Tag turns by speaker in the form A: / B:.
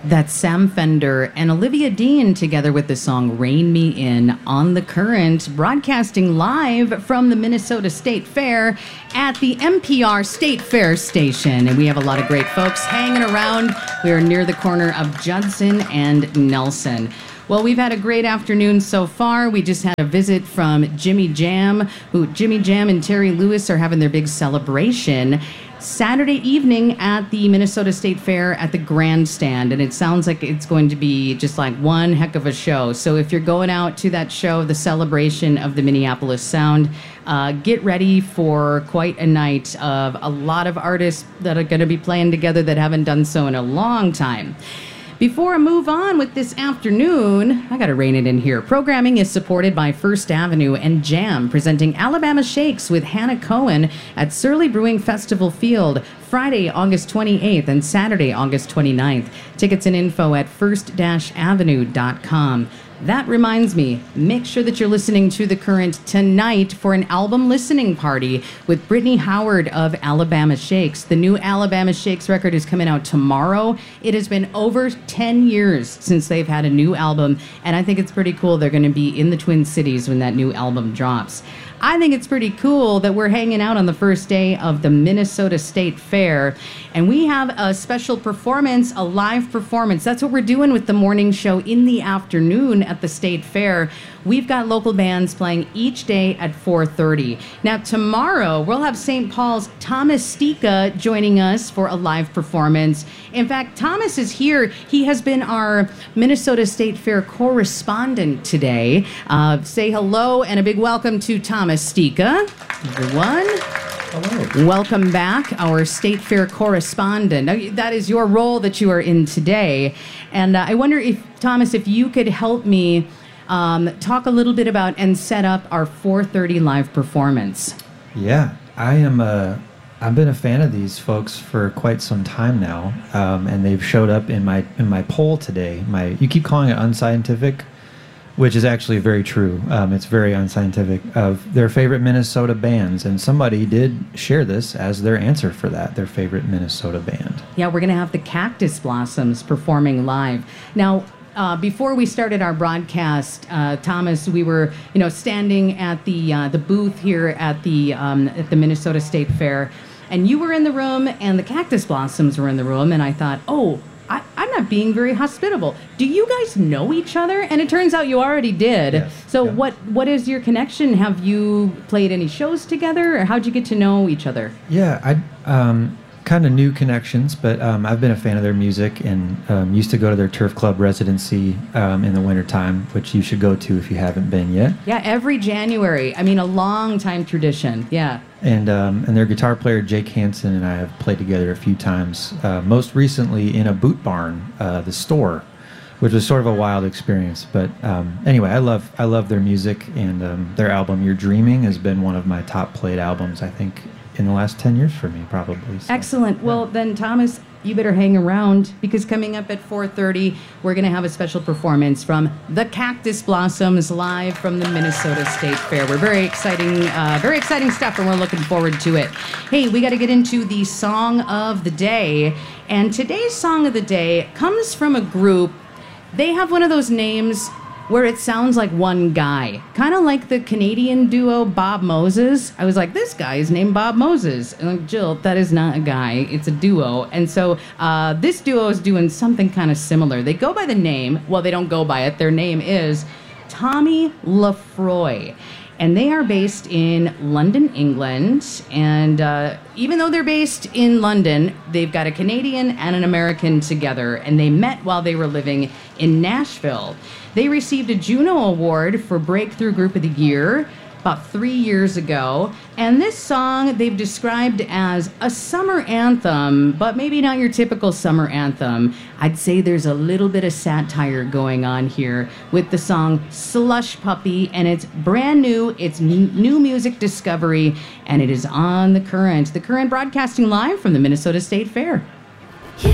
A: That's Sam Fender and Olivia Dean together with the song Rein Me In on The Current, broadcasting live from the Minnesota State Fair at the NPR State Fair station. And we have a lot of great folks hanging around. We are near the corner of Judson and Nelson. Well, we've had a great afternoon so far. We just had a visit from Jimmy Jam, Jimmy Jam and Terry Lewis are having their big celebration Saturday evening at the Minnesota State Fair at the Grandstand, and it sounds like it's going to be just like one heck of a show. So if you're going out to that show, the celebration of the Minneapolis Sound, get ready for quite a night of a lot of artists that are going to be playing together that haven't done so in a long time. Before I move on with this afternoon, I got to rein it in here. Programming is supported by First Avenue and Jam, presenting Alabama Shakes with Hannah Cohen at Surly Brewing Festival Field, Friday, August 28th and Saturday, August 29th. Tickets and info at first-avenue.com. That reminds me, make sure that you're listening to The Current tonight for an album listening party with Brittany Howard of Alabama Shakes. The new Alabama Shakes record is coming out tomorrow. It has been over 10 years since they've had a new album, and I think it's pretty cool they're going to be in the Twin Cities when that new album drops. I think it's pretty cool that we're hanging out on the first day of the Minnesota State Fair, and we have a special performance, a live performance. That's what we're doing with the morning show in the afternoon at the State Fair. We've got local bands playing each day at 4:30. Now, tomorrow, we'll have St. Paul's Thomas Stika joining us for a live performance. In fact, Thomas is here. He has been our Minnesota State Fair correspondent today. Say hello and a big welcome to Thomas Stika, everyone.
B: Hello.
A: Welcome back, our State Fair correspondent. Now, that is your role that you are in today. And I wonder if, Thomas, if you could help me talk a little bit about and set up our 4:30 live performance.
B: Yeah, I've been a fan of these folks for quite some time now, and they've showed up in my poll today. You keep calling it unscientific, which is actually very true. It's very unscientific, of their favorite Minnesota bands, and somebody did share this as their answer for that, their favorite Minnesota band.
A: Yeah, we're going to have the Cactus Blossoms performing live. Now, before we started our broadcast, Thomas, we were, standing at the booth here at the Minnesota State Fair, and you were in the room, and the Cactus Blossoms were in the room, and I thought, I'm not being very hospitable. Do you guys know each other? And it turns out you already did.
B: Yes.
A: So
B: yeah.
A: What is your connection? Have you played any shows together, or how'd you get to know each other?
B: Yeah, I kind of new connections, but I've been a fan of their music and used to go to their Turf Club residency in the wintertime, which you should go to if you haven't been yet.
A: Yeah, every January. I mean, a long time tradition. Yeah.
B: And their guitar player, Jake Hansen, and I have played together a few times, most recently in a boot barn, the store, which was sort of a wild experience. But anyway, I love their music, and their album, You're Dreaming, has been one of my top played albums, I think, in the last 10 years for me, probably. So,
A: excellent. Well, then, Thomas, you better hang around, because coming up at 4:30, we're going to have a special performance from the Cactus Blossoms live from the Minnesota State Fair. We're very exciting stuff, and we're looking forward to it. Hey, we got to get into the song of the day, and today's song of the day comes from a group. They have one of those names where it sounds like one guy, kind of like the Canadian duo Bob Moses. I was like, this guy is named Bob Moses. And I'm like, Jill, that is not a guy, it's a duo. And so this duo is doing something kind of similar. They go by the name, well, they don't go by it, their name is Tommy Lefroy. And they are based in London, England. And even though they're based in London, they've got a Canadian and an American together. And they met while they were living in Nashville. They received a Juno Award for Breakthrough Group of the Year about 3 years ago. And this song they've described as a summer anthem, but maybe not your typical summer anthem. I'd say there's a little bit of satire going on here with the song Slush Puppy, and it's brand new. It's new music discovery, and it is on The Current. The Current broadcasting live from the Minnesota State Fair.